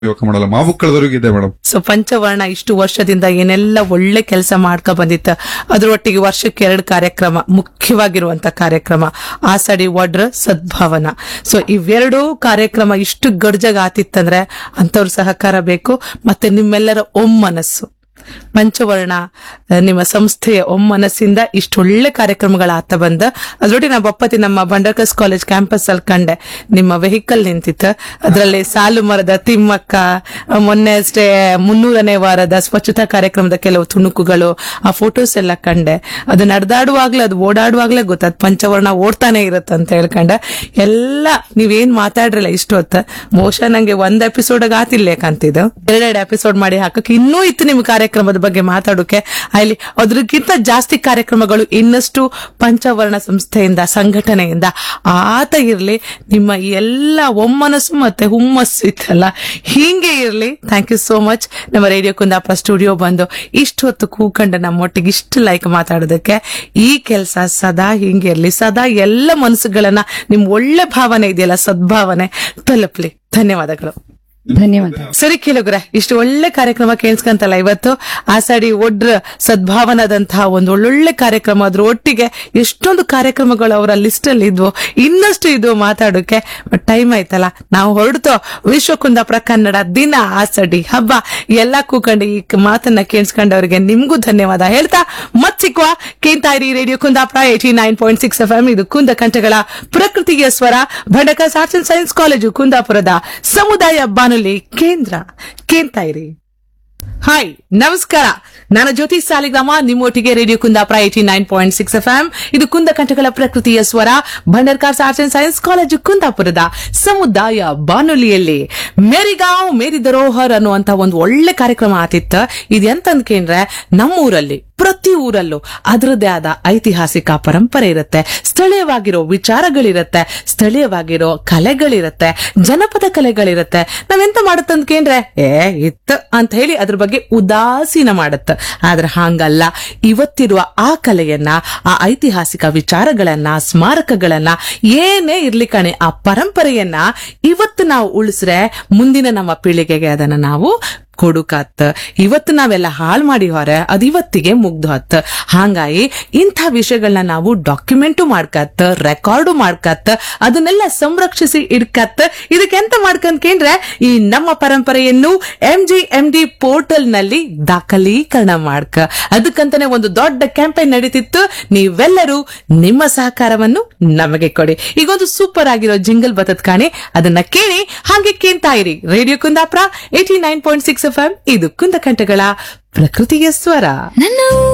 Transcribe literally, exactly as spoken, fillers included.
ಉಪಯೋಗ ಮಾಡಲ್ಲ ಮಾವು ಕಳೆದವರೆಗೂ ಇದೆ ಮೇಡಮ್. ಸೊ ಪಂಚವರ್ಣ ಇಷ್ಟು ವರ್ಷದಿಂದ ಏನೆಲ್ಲ ಒಳ್ಳೆ ಕೆಲಸ ಮಾಡ್ಕೊ ಬಂದಿತ್ತು, ಅದ್ರೊಟ್ಟಿಗೆ ವರ್ಷಕ್ಕೆ ಎರಡು ಕಾರ್ಯಕ್ರಮ, ಮುಖ್ಯವಾಗಿರುವಂತ ಕಾರ್ಯಕ್ರಮ ಆಸಡಿ ವಡ್ರ ಸದ್ಭಾವನಾ. ಸೊ ಇವೆರಡೂ ಕಾರ್ಯಕ್ರಮ ಇಷ್ಟು ಗಡ್ಜಾಗ ಆತಿತ್ತಂದ್ರೆ ಅಂತವ್ರ ಸಹಕಾರ ಬೇಕು, ಮತ್ತೆ ನಿಮ್ಮೆಲ್ಲರ ಒಮ್ಮನಸ್ಸು. ಪಂಚವರ್ಣ ನಿಮ್ಮ ಸಂಸ್ಥೆಯ ಒಮ್ಮನಸ್ಸಿಂದ ಇಷ್ಟೊಳ್ಳೆ ಕಾರ್ಯಕ್ರಮಗಳಾತ ಬಂದ. ಅದ್ರೊಟ್ಟಿಗೆ ನಾ ಬಪ್ಪತಿ ನಮ್ಮ ಬಂಡರ್ಕಸ್ ಕಾಲೇಜ್ ಕ್ಯಾಂಪಸ್ ಅಲ್ಲಿ ಕಂಡೆ ನಿಮ್ಮ ವೆಹಿಕಲ್ ನಿಂತಿತ್ತು, ಅದರಲ್ಲಿ ಸಾಲು ಮರದ ತಿಮ್ಮಕ್ಕ, ಮೊನ್ನೆ ಅಷ್ಟೇ ಮುನ್ನೂರನೇ ವಾರದ ಸ್ವಚ್ಛತಾ ಕಾರ್ಯಕ್ರಮದ ಕೆಲವು ತುಣುಕುಗಳು, ಆ ಫೋಟೋಸ್ ಎಲ್ಲ ಕಂಡೆ. ಅದು ನಡೆದಾಡುವಾಗ್ಲೇ ಅದು ಓಡಾಡುವಾಗ್ಲೇ ಗೊತ್ತಾದ್ ಪಂಚವರ್ಣ ಓಡ್ತಾನೆ ಇರತ್ತ ಅಂತ ಹೇಳ್ಕೊಂಡೆ. ಎಲ್ಲ ನೀವೇನ್ ಮಾತಾಡ್ರಲ್ಲ ಇಷ್ಟು ಹೊತ್ತ, ಬಹುಶಃ ನಂಗೆ ಒಂದ್ ಎಪಿಸೋಡ್ ಆತಿಲ್ಲೇಕಂತಿದ್ದು ಎರಡೆರಡು ಎಪಿಸೋಡ್ ಮಾಡಿ ಹಾಕಕ್ಕೆ ಇನ್ನೂ ಇತ್ತು ನಿಮ್ ಕಾರ್ಯಕ್ರಮದ ಬಗ್ಗೆ ಮಾತಾಡೋಕೆ. ಅಲ್ಲಿ ಅದ್ರಕ್ಕಿಂತ ಜಾಸ್ತಿ ಕಾರ್ಯಕ್ರಮಗಳು ಇನ್ನಷ್ಟು ಪಂಚವರ್ಣ ಸಂಸ್ಥೆಯಿಂದ ಸಂಘಟನೆಯಿಂದ ಆತ ಇರ್ಲಿ. ನಿಮ್ಮ ಎಲ್ಲ ಒಮ್ಮನಸ್ಸು ಮತ್ತೆ ಹುಮ್ಮಸ್ಸು ಇತ್ತಲ್ಲ ಹೀಗೆ ಇರ್ಲಿ. ಥ್ಯಾಂಕ್ ಯು ಸೋ ಮಚ್ ನಮ್ಮ ರೇಡಿಯೋ ಕುಂದಾಪುರ ಸ್ಟುಡಿಯೋ ಬಂದು ಇಷ್ಟು ಹೊತ್ತು ಕೂಕಂಡ ನಮ್ಮೊಟ್ಟಿಗೆ ಇಷ್ಟು ಲೈಕ್ ಮಾತಾಡೋದಕ್ಕೆ. ಈ ಕೆಲಸ ಸದಾ ಹಿಂಗೆ ಇರ್ಲಿ, ಸದಾ ಎಲ್ಲ ಮನಸ್ಸುಗಳನ್ನ ನಿಮ್ ಒಳ್ಳೆ ಭಾವನೆ ಇದೆಯಲ್ಲ ಸದ್ಭಾವನೆ ತಲುಪ್ಲಿ. ಧನ್ಯವಾದಗಳು. ಧನ್ಯವಾದ. ಸರಿ ಕೇಳುಗ್ರೆ, ಇಷ್ಟು ಒಳ್ಳೆ ಕಾರ್ಯಕ್ರಮ ಕೇಳಿಸ್ಕಂತಲ್ಲ ಇವತ್ತು ಆಸಾಡಿ ಒಡ್ರ ಸದ್ಭಾವನದಂತಹ ಒಂದು ಒಳ್ಳೊಳ್ಳೆ ಕಾರ್ಯಕ್ರಮ, ಅದ್ರ ಒಟ್ಟಿಗೆ ಎಷ್ಟೊಂದು ಕಾರ್ಯಕ್ರಮಗಳು ಅವರ ಲಿಸ್ಟ್ ಅಲ್ಲಿ ಇದ್ವು, ಇನ್ನಷ್ಟು ಇದ್ವು ಮಾತಾಡೋಕೆ. ಬಟ್ ಟೈಮ್ ಆಯ್ತಲ್ಲ, ನಾವು ಹೊರಡ್ತೋ ವಿಶ್ವ ಕುಂದಾಪುರ ಕನ್ನಡ ದಿನ ಆಸಡಿ ಹಬ್ಬ ಎಲ್ಲ ಕೂಕಂಡು ಈ ಮಾತನ್ನ ಕೇಳಿಸ್ಕೊಂಡವ್ರಿಗೆ ನಿಮ್ಗೂ ಧನ್ಯವಾದ ಹೇಳ್ತಾ ಮತ್ ಸಿಕ್ಕುವ. ಕೇಂತಾಯಿರಿ radio Kundapura eighty nine point six F M. ಇದು ಕುಂದ ಕಂಠಗಳ ಪ್ರಕೃತಿಯ ಸ್ವರ, ಭಂಡಕಸ್ ಆರ್ಟ್ಸ್ ಅಂಡ್ ಸೈನ್ಸ್ ಕಾಲೇಜು ಕುಂದಾಪುರದ ಸಮುದಾಯ ಬಾನುಲಿ ಕೇಂದ್ರ. ಕೇಂತಾಯಿರಿ. ಹಾಯ್ ನಮಸ್ಕಾರ, ನಾನು ಜ್ಯೋತಿ Saligrama, ನಿಮ್ಮೊಟ್ಟಿಗೆ radio Kundapura eighty nine point six F M. ಇದು ಕುಂದ ಕಂಠಗಳ ಪ್ರಕೃತಿಯ ಸ್ವರ, Bhandarkars arts and science college ಕುಂದಾಪುರದ ಸಮುದಾಯ ಬಾನುಲಿಯಲ್ಲಿ ಮೇರಿಗಾಂವ್ ಮೇರಿ ಧರೋಹರ್ ಅನ್ನುವಂತ ಒಂದು ಒಳ್ಳೆ ಕಾರ್ಯಕ್ರಮ ಆತಿತ್ತ. ಇದೆಂತಂದ್ಕೇಂದ್ರೆ ನಮ್ಮೂರಲ್ಲಿ ಪ್ರತಿ ಊರಲ್ಲೂ ಅದರದ್ದೇ ಆದ ಐತಿಹಾಸಿಕ ಪರಂಪರೆ ಇರುತ್ತೆ, ಸ್ಥಳೀಯವಾಗಿರೋ ವಿಚಾರಗಳಿರತ್ತೆ, ಸ್ಥಳೀಯವಾಗಿರೋ ಕಲೆಗಳಿರತ್ತೆ, ಜನಪದ ಕಲೆಗಳಿರತ್ತೆ. ನಾವೆಂತ ಮಾಡತ್ತಂದ್ಕೇಂದ್ರೆ ಏ ಇತ್ತು ಅಂತ ಹೇಳಿ ಅದ್ರ ಬಗ್ಗೆ ಉದಾಸೀನ ಮಾಡತ್ತ. ಆದ್ರೆ ಹಾಂಗಲ್ಲ, ಇವತ್ತಿರುವ ಆ ಕಲೆಯನ್ನ, ಆ ಐತಿಹಾಸಿಕ ವಿಚಾರಗಳನ್ನ, ಸ್ಮಾರಕಗಳನ್ನ, ಏನೇ ಇರ್ಲಿ ಕಣೆ, ಆ ಪರಂಪರೆಯನ್ನ ಇವತ್ತು ನಾವು ಉಳಿಸ್ರೆ ಮುಂದಿನ ನಮ್ಮ ಪೀಳಿಗೆಗೆ ಅದನ್ನ ನಾವು ಕೊಡುಕತ್. ಇವತ್ತು ನಾವೆಲ್ಲ ಹಾಳು ಮಾಡಿ ಹೊರ ಅದು ಇವತ್ತಿಗೆ ಮುಗ್ದು ಹತ್. ಹಾಂಗಾಗಿ ಇಂಥ ವಿಷಯಗಳನ್ನ ನಾವು ಡಾಕ್ಯುಮೆಂಟು ಮಾಡ್ಕತ್, ರೆಕಾರ್ಡು ಮಾಡ್ಕತ್, ಅದನ್ನೆಲ್ಲ ಸಂರಕ್ಷಿಸಿ ಇಡ್ಕತ್. ಇದಕ್ಕೆ ಎಂತ ಮಾಡ್ಕಂದ್ರೆ ಈ ನಮ್ಮ ಪರಂಪರೆಯನ್ನು M G M D portal ನಲ್ಲಿ ದಾಖಲೀಕರಣ ಮಾಡ್ಕ. ಅದಕ್ಕಂತಾನೆ ಒಂದು ದೊಡ್ಡ ಕ್ಯಾಂಪೇನ್ ನಡೀತಿತ್ತು. ನೀವೆಲ್ಲರೂ ನಿಮ್ಮ ಸಹಕಾರವನ್ನು ನಮಗೆ ಕೊಡಿ. ಈಗೊಂದು ಸೂಪರ್ ಆಗಿರೋ ಜಿಂಗಲ್ ಬತತ್ ಕಾಣಿ, ಅದನ್ನ ಕೇಳಿ ಹಾಗೆ ಕೇಳ್ತಾಯಿರಿ. Radio Kundapura eighty nine point six F M. ಇದು ಕುಂದಕಂಠಗಳ ಪ್ರಕೃತಿಯ ಸ್ವರ.